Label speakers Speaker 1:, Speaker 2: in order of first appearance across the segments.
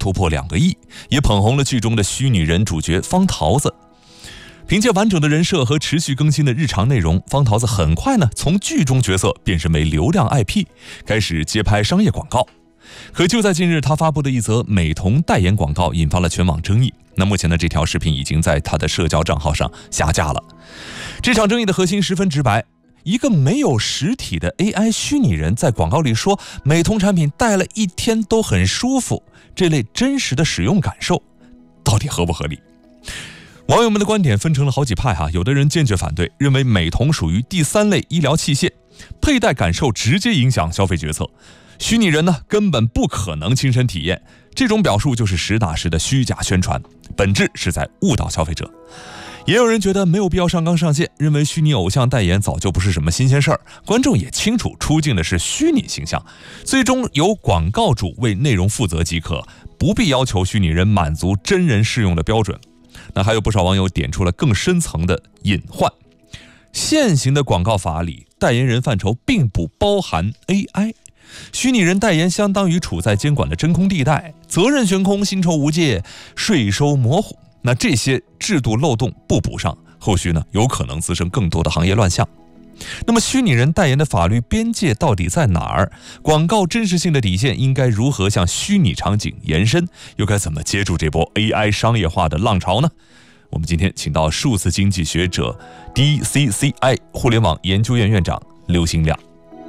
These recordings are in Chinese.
Speaker 1: 突破2个亿，也捧红了剧中的虚拟人主角方桃子。凭借完整的人设和持续更新的日常内容，方桃子很快呢从剧中角色变身为流量 IP， 开始接拍商业广告。可就在近日，他发布的一则美瞳代言广告引发了全网争议。那目前呢，这条视频已经在他的社交账号上下架了。这场争议的核心十分直白，一个没有实体的 AI 虚拟人在广告里说美瞳产品戴了1天都很舒服，这类真实的使用感受到底合不合理？网友们的观点分成了好几派有的人坚决反对，认为美瞳属于第3类医疗器械，佩戴感受直接影响消费决策，虚拟人呢根本不可能亲身体验，这种表述就是实打实的虚假宣传，本质是在误导消费者。也有人觉得没有必要上纲上线，认为虚拟偶像代言早就不是什么新鲜事儿，观众也清楚出镜的是虚拟形象，最终由广告主为内容负责即可，不必要求虚拟人满足真人适用的标准。那还有不少网友点出了更深层的隐患，现行的广告法里，代言人范畴并不包含 AI， 虚拟人代言相当于处在监管的真空地带，责任悬空，薪酬无界，税收模糊。那这些制度漏洞不补上，后续呢有可能滋生更多的行业乱象。那么虚拟人代言的法律边界到底在哪儿？广告真实性的底线应该如何向虚拟场景延伸？又该怎么接住这波 AI 商业化的浪潮呢？我们今天请到数字经济学者 DCCI 互联网研究院院长刘兴亮。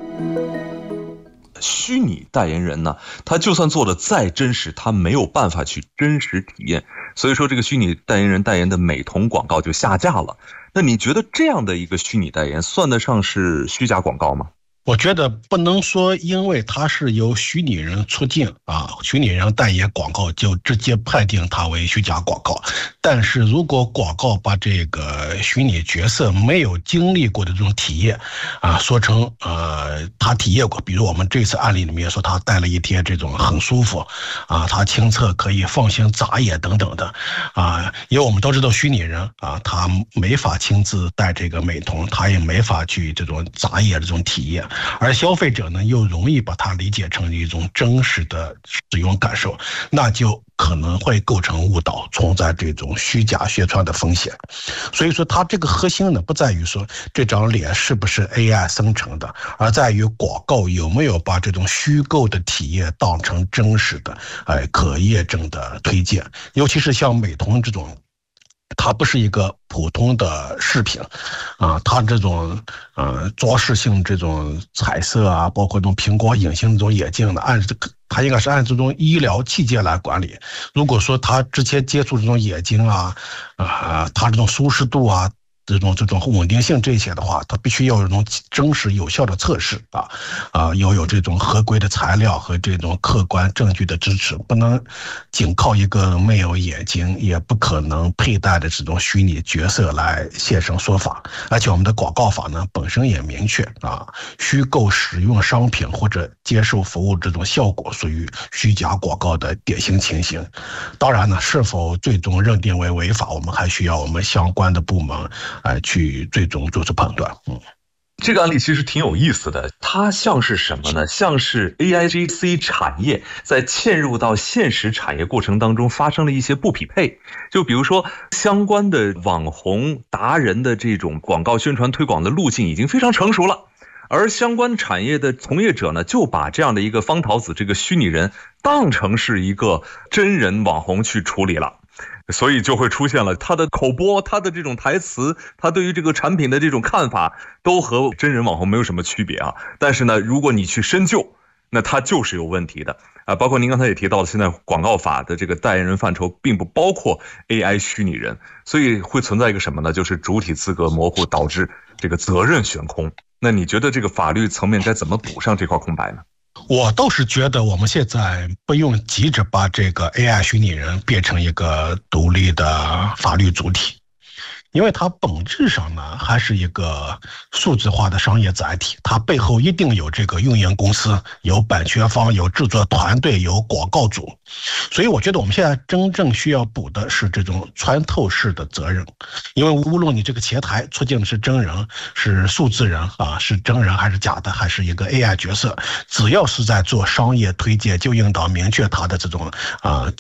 Speaker 2: 虚拟代言人呢，他就算做的再真实，他没有办法去真实体验，所以说这个虚拟代言人代言的美瞳广告就下架了。那你觉得这样的一个虚拟代言算得上是虚假广告吗？
Speaker 3: 我觉得不能说因为它是由虚拟人出镜虚拟人代言广告就直接判定它为虚假广告。但是如果广告把这个虚拟角色没有经历过的这种体验说成他体验过，比如我们这次案例里面说他戴了1天这种很舒服他亲测可以放心眨眼等等的因为我们都知道虚拟人他没法亲自戴这个美瞳，他也没法去这种眨眼这种体验，而消费者呢又容易把它理解成一种真实的使用感受，那就可能会构成误导，存在这种虚假宣传的风险。所以说它这个核心呢不在于说这张脸是不是 AI 生成的，而在于广告有没有把这种虚构的体验当成真实的可验证的推荐。尤其是像美瞳这种，它不是一个普通的饰品它这种装饰性这种彩色包括这种苹果隐形这种眼镜的，它应该是按这种医疗器械来管理。如果说他之前接触这种眼睛它这种舒适度这种稳定性这些的话，它必须要有这种真实有效的测试要有这种合规的材料和这种客观证据的支持，不能仅靠一个没有眼睛也不可能佩戴的这种虚拟角色来现身说法。而且我们的广告法呢本身也明确虚构使用商品或者接受服务这种效果属于虚假广告的典型情形。当然呢，是否最终认定为违法，我们还需要我们相关的部门去最终做出判断。
Speaker 2: 这个案例其实挺有意思的，它像是什么呢？像是 AIGC 产业在嵌入到现实产业过程当中发生了一些不匹配。就比如说相关的网红达人的这种广告宣传推广的路径已经非常成熟了，而相关产业的从业者呢，就把这样的一个方桃子这个虚拟人当成是一个真人网红去处理了。所以就会出现了他的口播，他的这种台词，他对于这个产品的这种看法都和真人网红没有什么区别但是呢，如果你去深究，那它就是有问题的包括您刚才也提到了，现在广告法的这个代言人范畴并不包括 AI 虚拟人，所以会存在一个什么呢？就是主体资格模糊，导致这个责任悬空。那你觉得这个法律层面该怎么补上这块空白呢？
Speaker 3: 我倒是觉得我们现在不用急着把这个 AI 虚拟人变成一个独立的法律主体，因为它本质上呢还是一个数字化的商业载体，它背后一定有这个运营公司，有版权方，有制作团队，有广告主。所以我觉得我们现在真正需要补的是这种穿透式的责任。因为无论你这个前台出镜的是真人，是数字人是真人还是假的，还是一个 AI 角色，只要是在做商业推荐，就应当明确它的这种